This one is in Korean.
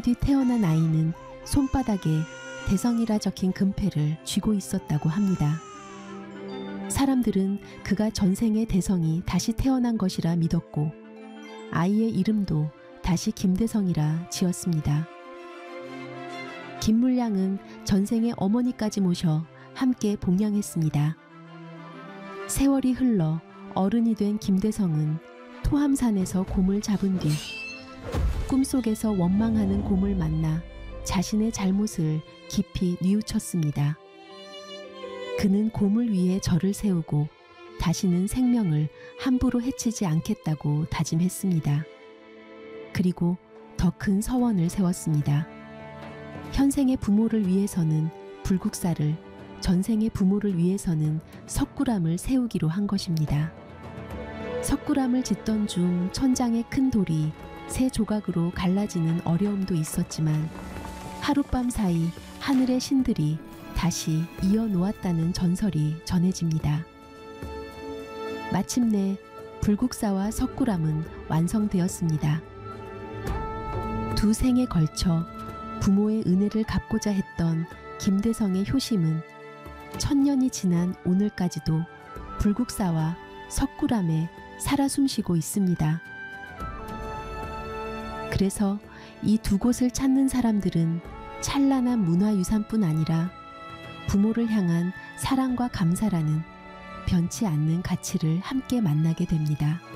뒤 태어난 아이는 손바닥에 대성이라 적힌 금패를 쥐고 있었다고 합니다. 사람들은 그가 전생의 대성이 다시 태어난 것이라 믿었고 아이의 이름도 다시 김대성이라 지었습니다. 김물량은 전생의 어머니까지 모셔 함께 봉양했습니다. 세월이 흘러 어른이 된 김대성은 토함산에서 곰을 잡은 뒤 꿈속에서 원망하는 곰을 만나 자신의 잘못을 깊이 뉘우쳤습니다. 그는 곰을 위해 절을 세우고 다시는 생명을 함부로 해치지 않겠다고 다짐했습니다. 그리고 더 큰 서원을 세웠습니다. 현생의 부모를 위해서는 불국사를, 전생의 부모를 위해서는 석굴암을 세우기로 한 것입니다. 석굴암을 짓던 중 천장의 큰 돌이 세 조각으로 갈라지는 어려움도 있었지만 하룻밤 사이 하늘의 신들이 다시 이어놓았다는 전설이 전해집니다. 마침내 불국사와 석굴암은 완성되었습니다. 두 생에 걸쳐 부모의 은혜를 갚고자 했던 김대성의 효심은 천년이 지난 오늘까지도 불국사와 석굴암에 살아 숨쉬고 있습니다. 그래서 이 두 곳을 찾는 사람들은 찬란한 문화유산뿐 아니라 부모를 향한 사랑과 감사라는 변치 않는 가치를 함께 만나게 됩니다.